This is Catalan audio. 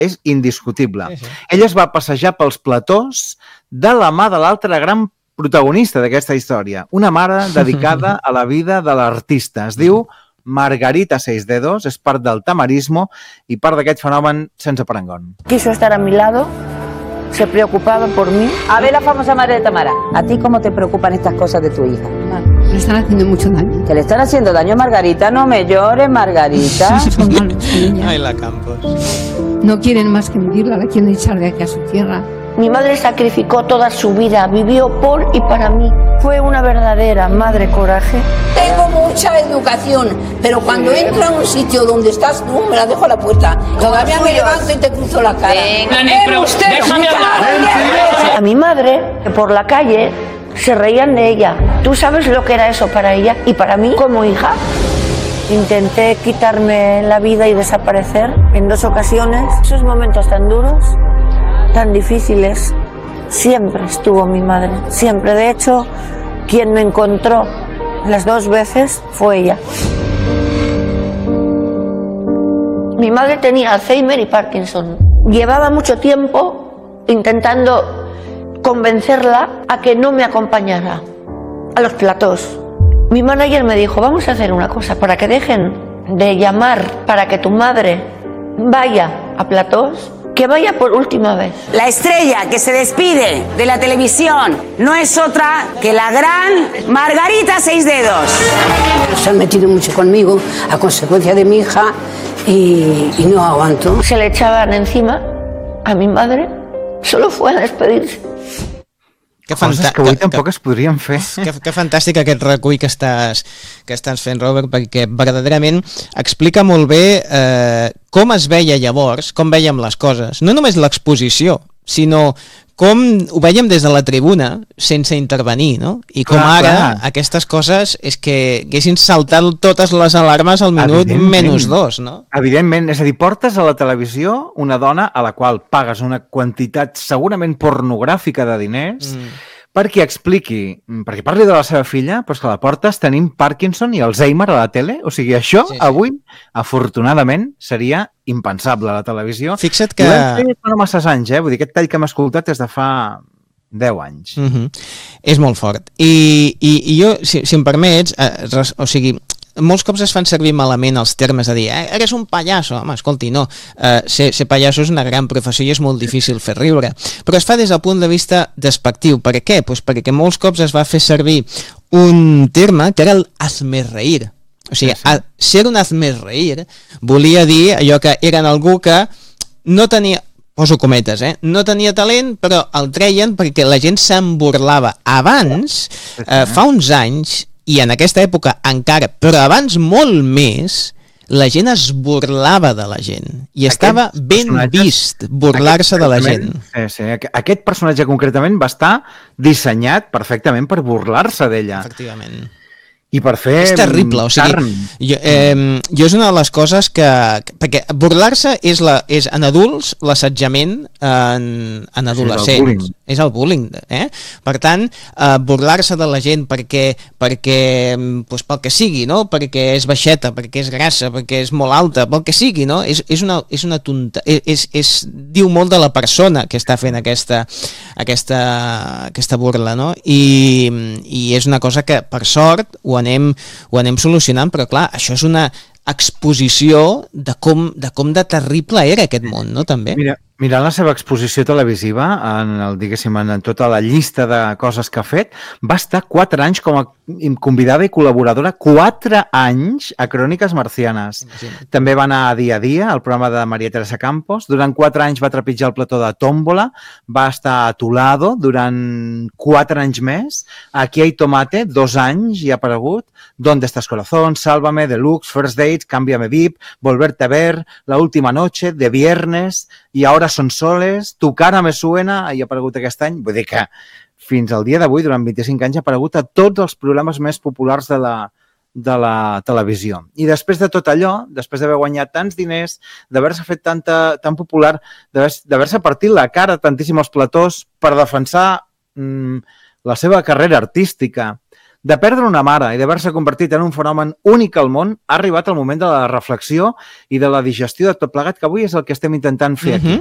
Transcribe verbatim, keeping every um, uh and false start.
és indiscutible. Sí, sí. Ella es va passejar pels platós de la mà de l'altra gran protagonista d'aquesta història, una mare dedicada a la vida de l'artista. Es diu Margarita Seisdedos, és part del tamarismo i part d'aquest fenomen sense parangón. Quiso estar a mi lado, se preocupaba por mí. A ver la famosa madre de Tamara. ¿A ti cómo te preocupan estas cosas de tu hija? Le están haciendo mucho daño. ¿Que le están haciendo daño a Margarita? No me llores, Margarita. Son malos, niña. Ai, la Campos. No quieren más que hundirla, la quieren echar de aquí a su tierra. Mi madre sacrificó toda su vida, vivió por y para mí. Fue una verdadera madre coraje. Tengo mucha educación, pero cuando entro a un sitio donde estás tú, me la dejo a la puerta. Todavía me levanto y te cruzo la cara. Venga, usted, déjame hablar. A mi madre, por la calle, se reían de ella. ¿Tú sabes lo que era eso para ella y para mí como hija? Intenté quitarme la vida y desaparecer en dos ocasiones. Esos momentos tan duros, tan difíciles, siempre estuvo mi madre. Siempre. De hecho, quien me encontró las dos veces fue ella. Mi madre tenía Alzheimer y Parkinson. Llevaba mucho tiempo intentando convencerla a que no me acompañara a los platós. Mi manager me dijo, vamos a hacer una cosa, para que dejen de llamar, para que tu madre vaya a platós, que vaya por última vez. La estrella que se despide de la televisión no es otra que la gran Margarita Seisdedos. Se han metido mucho conmigo a consecuencia de mi hija y, y no aguanto. Se le echaban encima a mi madre, solo fue a despedirse. Que Coses fanta- que avui que- tampoc es podrien fer. Que, que fantàstic aquest recull que estàs, que estàs fent, Robert, perquè verdaderament explica molt bé eh, com es veia llavors, com vèiem les coses. No només l'exposició, sinó com ho veiem des de la tribuna sense intervenir, no? I com Clar, ara clar. aquestes coses és que haguessin saltat totes les alarmes al minut Evidentment. menys dos, no? Evidentment, és a dir, portes a la televisió una dona a la qual pagues una quantitat segurament pornogràfica de diners mm. perquè expliqui, perquè parli de la seva filla, però és que la portes tenim Parkinson i Alzheimer a la tele, o sigui, això Sí, sí. avui, afortunadament, seria impensable a la televisió. Fixa't Que... que... I vam fer fa no masses anys, eh? Vull dir, aquest tall que hem escoltat és de fa deu anys. Mm -hmm. És molt fort. I, i, i jo, si, si em permets, eh, res, o sigui, molts cops es fan servir malament els termes de dir eh, eres un pallasso, home, escolti, no eh, ser, ser pallasso és una gran professió i és molt difícil fer riure, però es fa des del punt de vista despectiu. Per què? Pues perquè molts cops es va fer servir un terme que era el hazmerreír. O sigui, Sí, sí. a, ser un hazmerreír volia dir allò que eren algú que no tenia, poso cometes, eh? no tenia talent, però el treien perquè la gent se'n burlava. Abans, eh, fa uns anys, i en aquesta època encara, però abans molt més, la gent es burlava de la gent. I Aquests estava ben personatges- vist burlar-se de la gent. Sí, sí. aqu- Aquest personatge concretament va estar dissenyat perfectament per burlar-se d'ella Efectivament. i per fer És terrible, o sigui, carn. jo, eh, jo és una de les coses que... que perquè burlar-se és, la, és en adults l'assetjament en, en adolescents. bullying. És el bullying, eh? Per tant, eh, burlar-se de la gent perquè, perquè doncs, pel que sigui, no? Perquè és baixeta, perquè és grassa, perquè és molt alta, pel que sigui, no? És, és una, és una tonta... És, és, és, diu molt de la persona que està fent aquesta, aquesta, aquesta burla, no? I, i és una cosa que, per sort, ho anem, ho anem solucionant, però clar, això és una exposició de com de, com de terrible era aquest món, no? També. Mira, mirant la seva exposició televisiva, en, el, diguéssim, en tota la llista de coses que ha fet, va estar quatre anys com a convidada i col·laboradora, quatre anys a Cròniques Marcianes. Imagina't. També va anar a Dia a Dia, al programa de Maria Teresa Campos. Durant quatre anys va trepitjar el plató de Tómbola, va estar a Tolado durant quatre anys més. Aquí hay tomate, dos anys i ha aparegut. ¿Dónde estás corazón? Sálvame, Deluxe, First Dates, Cámbiame V I P, Volverte a ver, La última noche, De viernes, i ahora son soles, Tu cara me suena, i ha aparegut aquest any. Vull dir que fins al dia d'avui, durant vint-i-cinc anys, ha aparegut a tots els programes més populars de la, de la televisió. I després de tot allò, després d'haver guanyat tants diners, d'haver-se fet tanta, tan popular, d'haver-se partit la cara tantíssim als platós per defensar mm, la seva carrera artística, De perdre una mare i d'haver-se convertit en un fenomen únic al món, ha arribat el moment de la reflexió i de la digestió de tot plegat, que avui és el que estem intentant fer aquí.